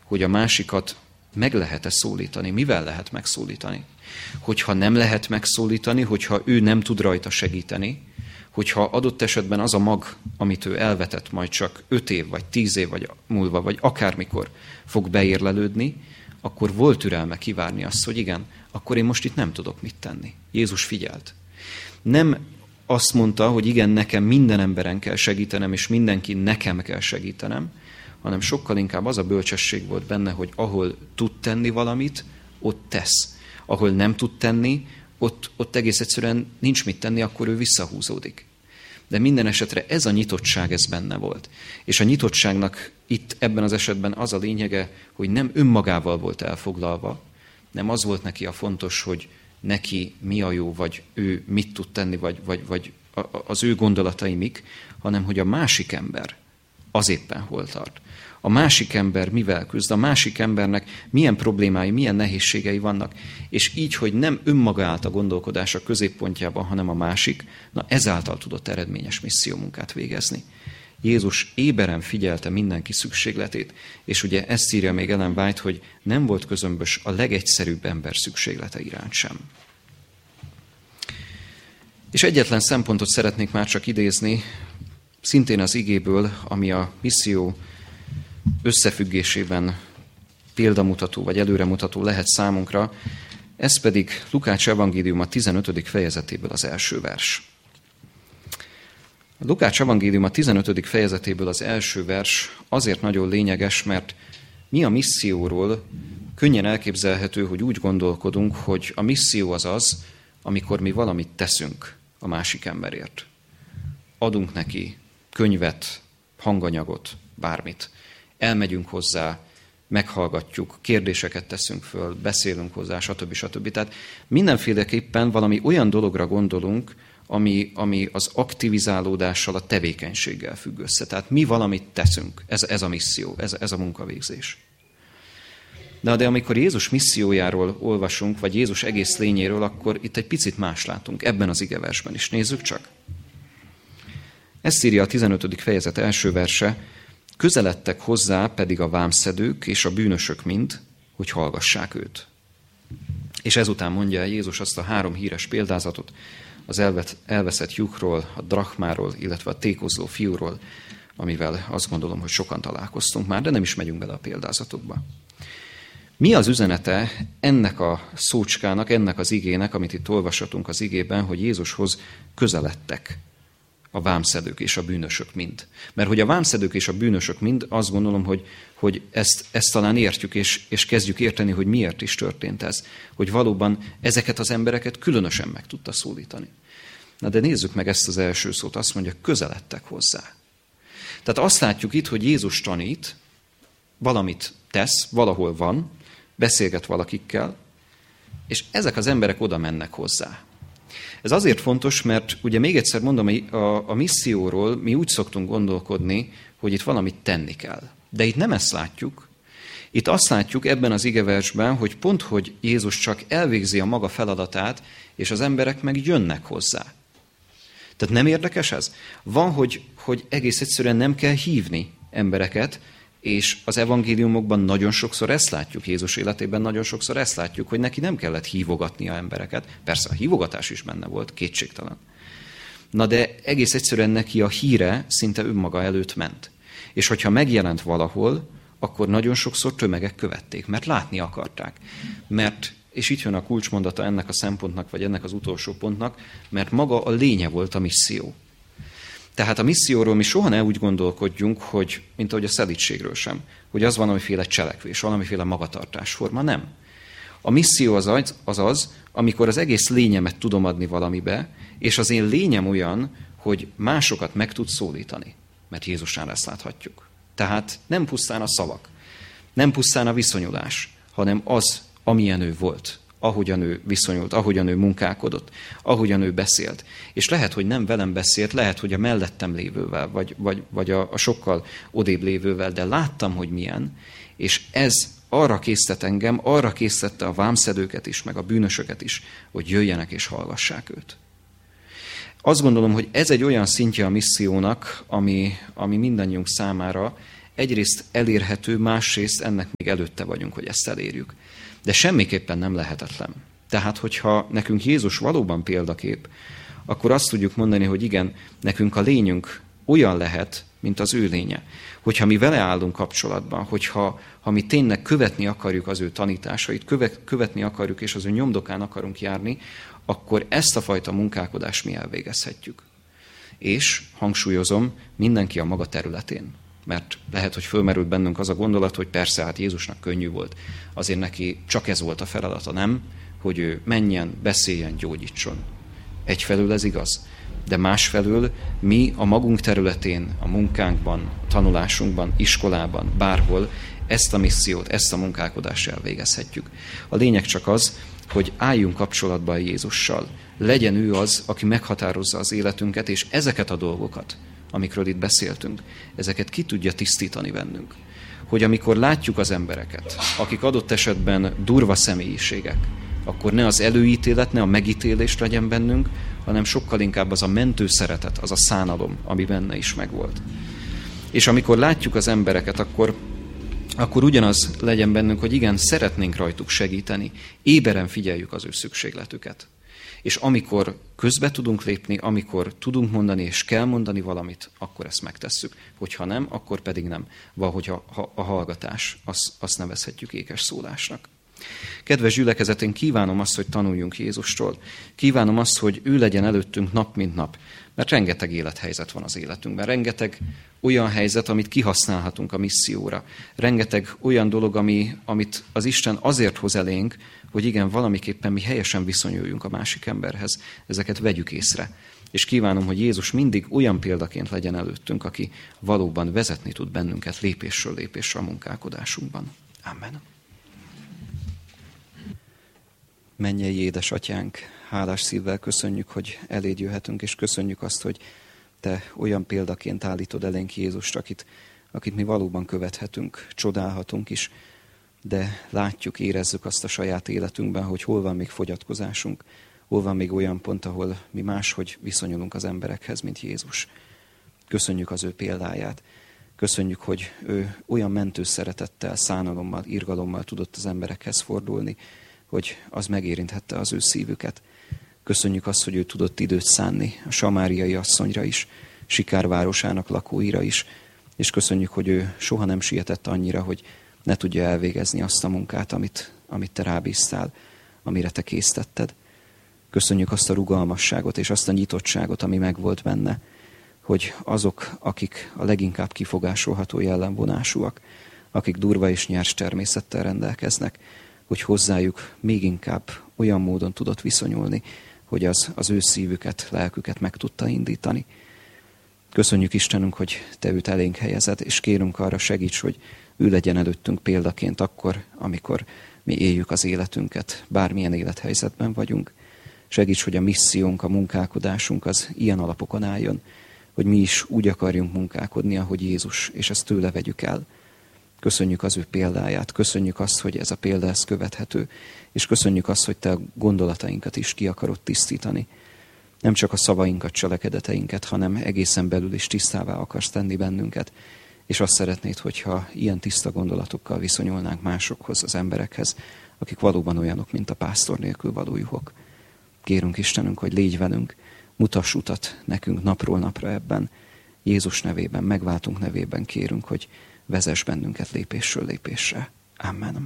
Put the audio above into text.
hogy a másikat meg lehet-e szólítani, mivel lehet megszólítani. Hogyha nem lehet megszólítani, hogyha ő nem tud rajta segíteni, hogyha adott esetben az a mag, amit ő elvetett, majd csak 5 év, vagy 10 év vagy múlva, vagy akármikor fog beérlelődni, akkor volt türelme kivárni azt, hogy igen, akkor én most itt nem tudok mit tenni. Jézus figyelt. Nem azt mondta, hogy igen, nekem minden emberen kell segítenem, és mindenki nekem kell segítenem, hanem sokkal inkább az a bölcsesség volt benne, hogy ahol tud tenni valamit, ott tesz. Ahol nem tud tenni, ott egész egyszerűen nincs mit tenni, akkor ő visszahúzódik. De minden esetre ez a nyitottság, ez benne volt. És a nyitottságnak itt ebben az esetben az a lényege, hogy nem önmagával volt elfoglalva, nem az volt neki a fontos, hogy neki mi a jó, vagy ő mit tud tenni, vagy az ő gondolatai mik, hanem hogy a másik ember az éppen hol tart. A másik ember mivel küzd, a másik embernek milyen problémái, milyen nehézségei vannak, és így, hogy nem önmaga állt a gondolkodása középpontjában, hanem a másik, na ezáltal tudott eredményes missziómunkát végezni. Jézus éberen figyelte mindenki szükségletét, és ugye ezt írja még Ellen White, hogy nem volt közömbös a legegyszerűbb ember szükséglete iránt sem. És egyetlen szempontot szeretnék már csak idézni, szintén az igéből, ami a misszió összefüggésében példamutató vagy előremutató lehet számunkra, ez pedig Lukács evangéliuma 15. fejezetéből az első vers. A Lukács evangéliuma 15. fejezetéből az első vers azért nagyon lényeges, mert mi a misszióról könnyen elképzelhető, hogy úgy gondolkodunk, hogy a misszió az az, amikor mi valamit teszünk a másik emberért. Adunk neki könyvet, hanganyagot, bármit. Elmegyünk hozzá, meghallgatjuk, kérdéseket teszünk föl, beszélünk hozzá, stb. Tehát mindenféleképpen valami olyan dologra gondolunk, ami az aktivizálódással, a tevékenységgel függ össze. Tehát mi valamit teszünk, ez a misszió, ez a munkavégzés. De amikor Jézus missziójáról olvasunk, vagy Jézus egész lényéről, akkor itt egy picit más látunk, ebben az igeversben is. Nézzük csak. Ezt írja a 15. fejezet első verse, közeledtek hozzá pedig a vámszedők és a bűnösök mind, hogy hallgassák őt. És ezután mondja Jézus azt a 3 híres példázatot, az elveszett lyukról, a drachmáról, illetve a tékozló fiúról, amivel azt gondolom, hogy sokan találkoztunk már, de nem is megyünk bele a példázatokba. Mi az üzenete ennek a szócskának, ennek az igének, amit itt olvashatunk az igében, hogy Jézushoz közeledtek a vámszedők és a bűnösök mind? Mert hogy a vámszedők és a bűnösök mind, azt gondolom, hogy ezt talán értjük, és kezdjük érteni, hogy miért is történt ez. Hogy valóban ezeket az embereket különösen meg tudta szólítani. Na de nézzük meg ezt az első szót, azt mondja, közeledtek hozzá. Tehát azt látjuk itt, hogy Jézus tanít, valamit tesz, valahol van, beszélget valakikkel, és ezek az emberek oda mennek hozzá. Ez azért fontos, mert ugye még egyszer mondom, a misszióról mi úgy szoktunk gondolkodni, hogy itt valamit tenni kell. De itt nem ezt látjuk. Itt azt látjuk ebben az igeversben, hogy pont, hogy Jézus csak elvégzi a maga feladatát, és az emberek meg jönnek hozzá. Tehát nem érdekes ez? Van, hogy egész egyszerűen nem kell hívni embereket, és az evangéliumokban nagyon sokszor ezt látjuk, Jézus életében nagyon sokszor ezt látjuk, hogy neki nem kellett hívogatnia embereket. Persze a hívogatás is benne volt, kétségtelen. Na de egész egyszerűen neki a híre szinte önmaga előtt ment. És hogyha megjelent valahol, akkor nagyon sokszor tömegek követték, mert látni akarták. És itt jön a kulcsmondata ennek a szempontnak, vagy ennek az utolsó pontnak, mert maga a lénye volt a misszió. Tehát a misszióról mi soha ne úgy gondolkodjunk, hogy, mint ahogy a szelídségről sem, hogy az valamiféle cselekvés, valamiféle magatartásforma, nem. A misszió az, amikor az egész lényemet tudom adni valamibe, és az én lényem olyan, hogy másokat meg tud szólítani, mert Jézusnál ezt láthatjuk. Tehát nem pusztán a szavak, nem pusztán a viszonyulás, hanem az, amilyen ő volt, ahogyan ő viszonyult, ahogyan ő munkálkodott, ahogyan ő beszélt. És lehet, hogy nem velem beszélt, lehet, hogy a mellettem lévővel, vagy a sokkal odébb lévővel, de láttam, hogy milyen, és ez arra késztet engem, arra késztette a vámszedőket is, meg a bűnösöket is, hogy jöjjenek és hallgassák őt. Azt gondolom, hogy ez egy olyan szintje a missziónak, ami mindannyiunk számára egyrészt elérhető, másrészt ennek még előtte vagyunk, hogy ezt elérjük. De semmiképpen nem lehetetlen. Tehát, hogyha nekünk Jézus valóban példakép, akkor azt tudjuk mondani, hogy igen, nekünk a lényünk olyan lehet, mint az ő lénye. Hogyha mi vele állunk kapcsolatban, hogyha mi tényleg követni akarjuk az ő tanításait, követni akarjuk és az ő nyomdokán akarunk járni, akkor ezt a fajta munkálkodást mi elvégezhetjük. És, hangsúlyozom, mindenki a maga területén. Mert lehet, hogy fölmerült bennünk az a gondolat, hogy persze, hát Jézusnak könnyű volt. Azért neki csak ez volt a feladata, nem? Hogy ő menjen, beszéljen, gyógyítson. Egyfelől ez igaz. De másfelől mi a magunk területén, a munkánkban, tanulásunkban, iskolában, bárhol ezt a missziót, ezt a munkálkodást elvégezhetjük. A lényeg csak az, hogy álljunk kapcsolatba a Jézussal. Legyen ő az, aki meghatározza az életünket, és ezeket a dolgokat, amikről itt beszéltünk, ezeket ki tudja tisztítani bennünk. Hogy amikor látjuk az embereket, akik adott esetben durva személyiségek, akkor ne az előítélet, ne a megítélés legyen bennünk, hanem sokkal inkább az a mentő szeretet, az a szánalom, ami benne is megvolt. És amikor látjuk az embereket, akkor ugyanaz legyen bennünk, hogy igen, szeretnénk rajtuk segíteni, éberen figyeljük az ő szükségletüket. És amikor közbe tudunk lépni, amikor tudunk mondani és kell mondani valamit, akkor ezt megtesszük. Hogyha nem, akkor pedig nem. Valahogy a hallgatás, azt nevezhetjük ékes szólásnak. Kedves gyülekezet, én kívánom azt, hogy tanuljunk Jézustól. Kívánom azt, hogy ő legyen előttünk nap mint nap. Mert rengeteg élethelyzet van az életünkben. Rengeteg olyan helyzet, amit kihasználhatunk a misszióra. Rengeteg olyan dolog, amit az Isten azért hoz elénk, hogy igen, valamiképpen mi helyesen viszonyuljunk a másik emberhez. Ezeket vegyük észre. És kívánom, hogy Jézus mindig olyan példaként legyen előttünk, aki valóban vezetni tud bennünket lépésről lépésre a munkálkodásunkban. Amen. Mennyei édesatyánk, hálás szívvel köszönjük, hogy eléd jöhetünk, és köszönjük azt, hogy te olyan példaként állítod elénk Jézust, akit mi valóban követhetünk, csodálhatunk is, de látjuk, érezzük azt a saját életünkben, hogy hol van még fogyatkozásunk, hol van még olyan pont, ahol mi máshogy viszonyulunk az emberekhez, mint Jézus. Köszönjük az ő példáját. Köszönjük, hogy ő olyan mentő szeretettel, szánalommal, irgalommal tudott az emberekhez fordulni, hogy az megérinthette az ő szívüket. Köszönjük azt, hogy ő tudott időt szánni a samáriai asszonyra is, Sikár városának lakóira is, és köszönjük, hogy ő soha nem sietett annyira, hogy ne tudja elvégezni azt a munkát, amit te rábíztál, amire te késztetted. Köszönjük azt a rugalmasságot és azt a nyitottságot, ami megvolt benne, hogy azok, akik a leginkább kifogásolható jellemvonásúak, akik durva és nyers természettel rendelkeznek, hogy hozzájuk még inkább olyan módon tudott viszonyulni, hogy az ő szívüket, lelküket meg tudta indítani. Köszönjük Istenünk, hogy te őt elénk helyezed, és kérünk arra, segíts, hogy ő legyen előttünk példaként akkor, amikor mi éljük az életünket, bármilyen élethelyzetben vagyunk. Segíts, hogy a missziónk, a munkálkodásunk az ilyen alapokon álljon, hogy mi is úgy akarjunk munkálkodni, ahogy Jézus, és ezt tőle vegyük el. Köszönjük az ő példáját, köszönjük azt, hogy ez a példa ez követhető, és köszönjük azt, hogy te a gondolatainkat is ki akarod tisztítani. Nem csak a szavainkat, cselekedeteinket, hanem egészen belül is tisztává akarsz tenni bennünket, és azt szeretnéd, hogyha ilyen tiszta gondolatokkal viszonyulnánk másokhoz, az emberekhez, akik valóban olyanok, mint a pásztor nélkül való juhok. Kérünk Istenünk, hogy légy velünk, mutass utat nekünk napról napra ebben. Jézus nevében, megváltunk nevében kérünk, hogy vezess bennünket lépésről lépésre. Amen.